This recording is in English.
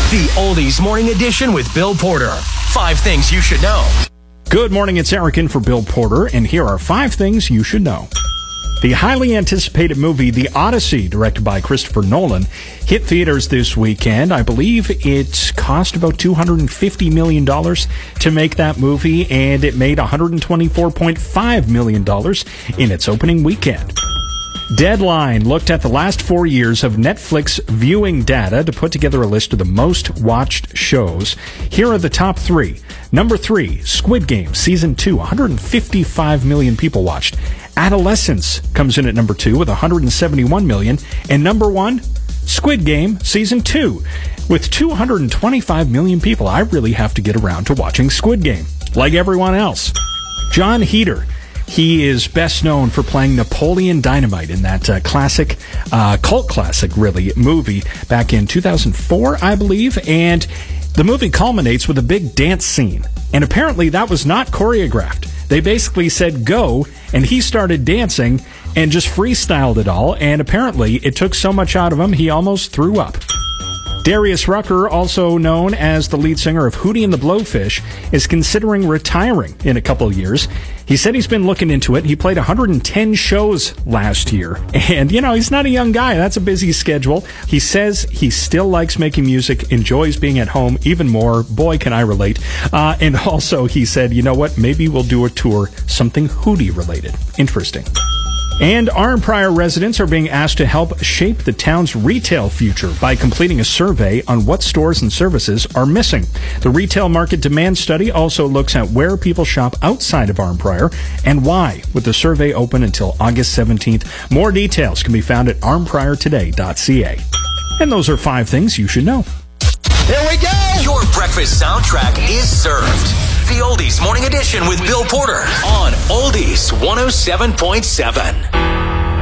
The Oldies Morning Edition with Bill Porter. 5 things you should know. Good morning, it's Eric in for Bill Porter, and here are 5 things you should know. The highly anticipated movie The Odyssey, directed by Christopher Nolan, hit theaters this weekend. I believe it cost about $250 million to make that movie, and it made $124.5 million in its opening weekend. Deadline looked at the last 4 years of Netflix viewing data to put together a list of the most watched shows. Here are the top 3. Number 3, Squid Game, Season 2, 155 million people watched. Adolescence comes in at number 2 with 171 million. And number 1, Squid Game, Season 2, with 225 million people. I really have to get around to watching Squid Game, like everyone else. Jon Heder. He is best known for playing Napoleon Dynamite in that classic, cult classic, really, movie back in 2004, I believe. And the movie culminates with a big dance scene. And apparently that was not choreographed. They basically said go, and he started dancing and just freestyled it all. And apparently it took so much out of him, he almost threw up. Darius Rucker, also known as the lead singer of Hootie and the Blowfish, is considering retiring in a couple of years. He said he's been looking into it. He played 110 shows last year. And, he's not a young guy. That's a busy schedule. He says he still likes making music, enjoys being at home even more. Boy, can I relate. And also, he said, you know what? Maybe we'll do a tour, something Hootie related. Interesting. And Arnprior residents are being asked to help shape the town's retail future by completing a survey on what stores and services are missing. The Retail Market Demand Study also looks at where people shop outside of Arnprior and why, with the survey open until August 17th. More details can be found at arnpriortoday.ca. And those are 5 things you should know. Here we go! Your breakfast soundtrack is served. The Oldies Morning Edition with Bill Porter on Oldies 107.7.